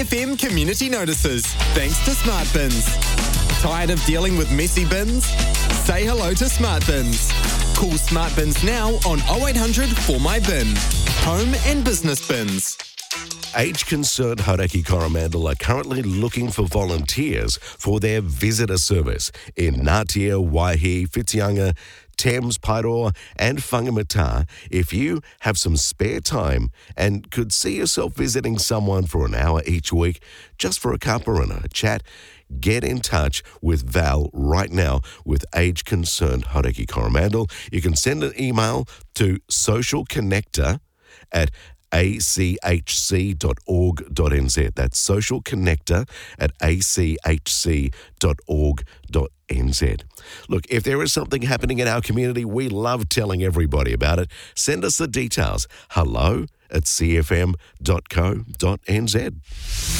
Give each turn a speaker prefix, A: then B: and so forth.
A: CFM community notices, thanks to Smart Bins. Tired of dealing with messy bins? Say hello to Smart Bins. Call Smart Bins now on 0800 For My Bin. Home and business bins.
B: Age-concerned Hauraki Coromandel are currently looking for volunteers for their visitor service in Ngatea, Waihi, Whitianga, Thames, Pairoa and Whangamata. If you have some spare time and could see yourself visiting someone for an hour each week, just for a cuppa and a chat, get in touch with Val right now with Age-Concerned Hauraki Coromandel. You can send an email to socialconnector@achc.org.nz. That's socialconnector@achc.org.nz. Look, if there is something happening in our community, we love telling everybody about it. Send us the details. hello@cfm.co.nz.